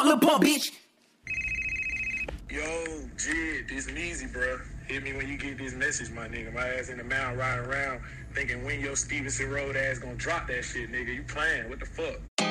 little pump, bitch. Yo, Jid, this Neezy, bro. Hit me when you get this message, my nigga. My ass in the mountain riding around thinking when your Stevenson Road ass gonna drop that shit, nigga. You playing? What the fuck?